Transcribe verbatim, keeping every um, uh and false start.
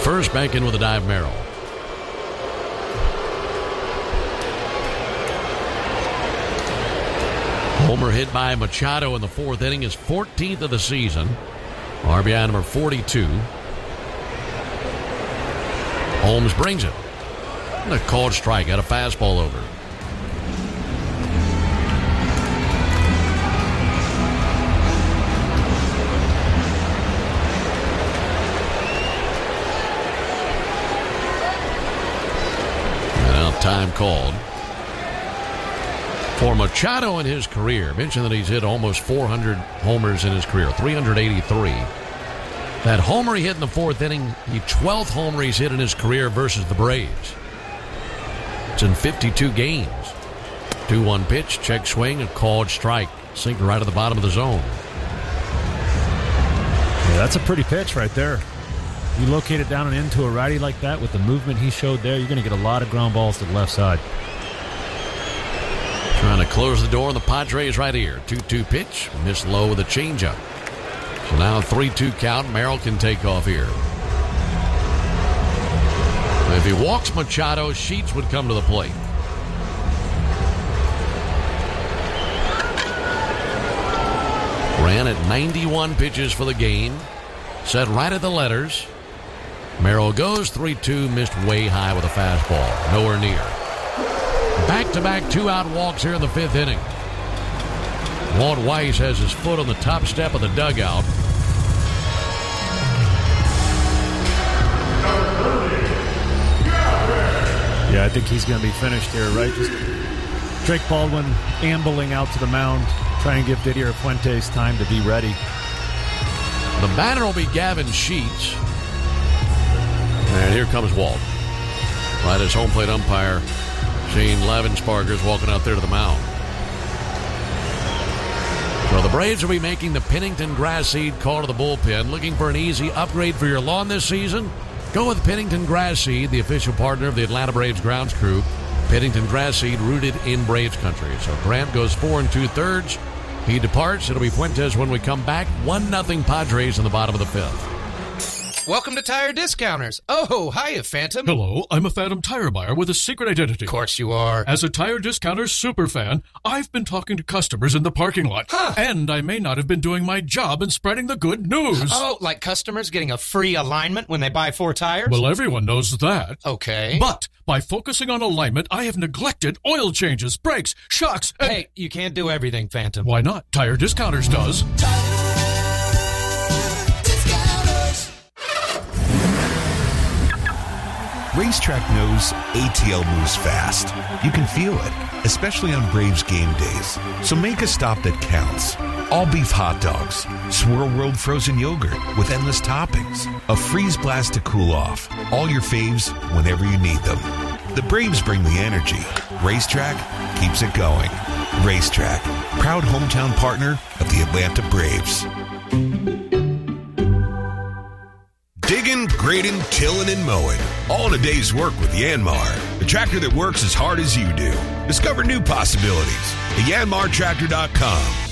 first, back in with a dive, Merrill. Homer hit by Machado in the fourth inning, his fourteenth of the season. R B I number forty-two. Holmes brings it. And a called strike, got a fastball over. And now time called. For Machado in his career, mentioned that he's hit almost four hundred homers in his career, three hundred eighty-three. That homer he hit in the fourth inning, the twelfth homer he's hit in his career versus the Braves. It's in fifty-two games. two one pitch, check swing, a called strike. Sinker right at the bottom of the zone. Yeah, that's a pretty pitch right there. You locate it down and into a righty like that with the movement he showed there, you're going to get a lot of ground balls to the left side. Trying to close the door on the Padres right here. two two pitch. Missed low with a changeup. So now three two count. Merrill can take off here. If he walks Machado, Sheets would come to the plate. Ran at ninety-one pitches for the game. Set right at the letters. Merrill goes three two. Missed way high with a fastball. Nowhere near. Back-to-back two-out walks here in the fifth inning. Walt Weiss has his foot on the top step of the dugout. Yeah, I think he's going to be finished here, right? Just Drake Baldwin ambling out to the mound, try and give Didier Fuentes time to be ready. The batter will be Gavin Sheets. And here comes Walt. Right as home plate umpire Shane Lavensparger's walking out there to the mound. So the Braves will be making the Pennington Grass Seed call to the bullpen. Looking for an easy upgrade for your lawn this season? Go with Pennington Grass Seed, the official partner of the Atlanta Braves grounds crew. Pennington Grass Seed rooted in Braves country. So Grant goes four and two-thirds. He departs. It'll be Fuentes when we come back. one nothing Padres in the bottom of the fifth. Welcome to Tire Discounters. Oh, hiya, Phantom. Hello, I'm a Phantom tire buyer with a secret identity. Of course you are. As a Tire Discounters superfan, I've been talking to customers in the parking lot. Huh. And I may not have been doing my job in spreading the good news. Oh, like customers getting a free alignment when they buy four tires? Well, everyone knows that. Okay. But by focusing on alignment, I have neglected oil changes, brakes, shocks, and... Hey, you can't do everything, Phantom. Why not? Tire Discounters does. Racetrack knows A T L moves fast. You can feel it, especially on Braves game days. So make a stop that counts. All beef hot dogs, Swirl World frozen yogurt with endless toppings, a freeze blast to cool off. All your faves whenever you need them. The Braves bring the energy. Racetrack keeps it going. Racetrack, proud hometown partner of the Atlanta Braves. Digging, grading, tilling, and mowing. All in a day's work with Yanmar, the tractor that works as hard as you do. Discover new possibilities at yanmar tractor dot com.